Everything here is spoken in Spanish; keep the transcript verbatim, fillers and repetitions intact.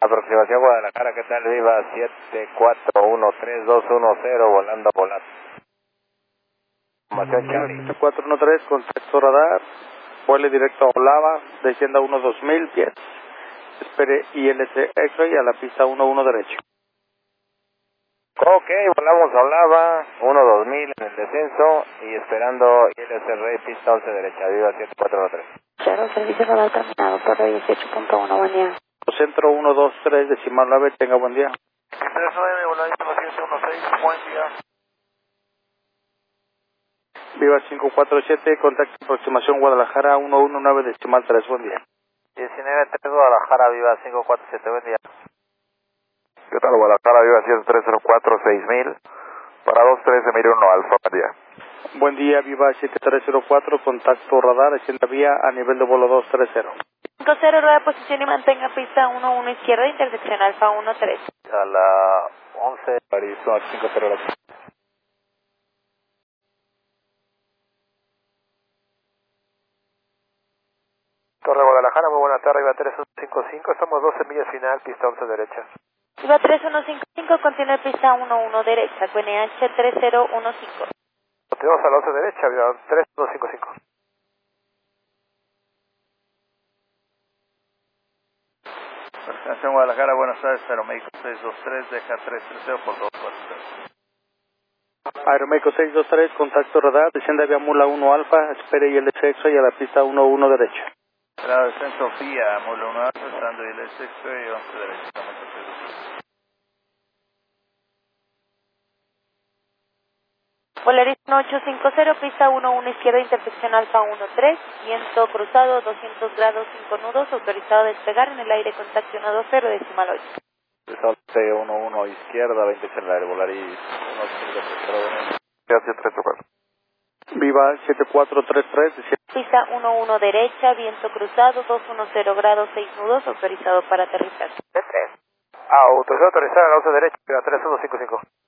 Aproximación Guadalajara, ¿qué tal? Viva siete cuatro uno tres dos uno cero, volando a volar. Información Charlie. siete cuatro uno tres, contacto radar, vuele directo a Olava, descienda uno dos mil pies. Espere I L C X-Ray a la pista uno uno derecho. Ok, volamos a Olava, uno dos mil en el descenso y esperando I L C Rey, pista once derecha, Viva siete cuatro uno tres. Claro, servicio radar terminado, torre dieciocho punto uno, buen día. Centro uno dos tres, decimal nueve, tenga buen día. tres nueve, voladito siete uno seis, buen día. Viva cinco cuatro siete, contacto aproximación Guadalajara uno uno nueve, decimal tres, buen día. diecinueve tres, Guadalajara, Viva cinco cuatro siete, buen día. ¿Qué tal Guadalajara? Viva siete tres cero cuatro seis mil, para dos trece mil uno Alfa, buen día. Buen día, Viva siete tres cero cuatro, contacto radar, descienda vía a nivel de vuelo dos tres cero. cinco cero, rueda de posición y mantenga pista uno uno izquierda, intersección Alfa uno tres. A la once. París, cinco cero. Torre Guadalajara, muy buena tarde, Viva tres uno cinco cinco, estamos doce millas final, pista once derecha. Viva tres uno cinco cinco, continúe pista uno uno derecha, Q N H tres cero uno cinco. Continuamos a la once derecha, Viva tres uno cinco cinco. Aproximación Guadalajara, buenas tardes, Aeroméxico seis dos tres, deja tres tres cero por dos cuatro tres. Aeroméxico seis dos tres, contacto radar, descienda vía Mula uno Alfa, espere I L C X-Ray a la pista uno uno derecha. Entrada descenso vía Mula uno Alfa, estando I L C X-Ray once derecha, estamos atentos. Volaris uno ocho cinco cero, pista uno uno izquierda, intersección Alfa uno tres, viento cruzado doscientos grados, cinco nudos, autorizado a despegar en el aire, contacto uno dos cero, decimal ocho. Resalte uno uno izquierda, veinte en el aire, Volaris uno cinco tres cero, siete tres cuatro. Viva siete cuatro tres tres, Pista uno uno derecha, viento cruzado, doscientos diez grados, seis nudos, autorizado para aterrizar. Autorizado a aterrizar a la once derecha, Viva tres uno cinco cinco.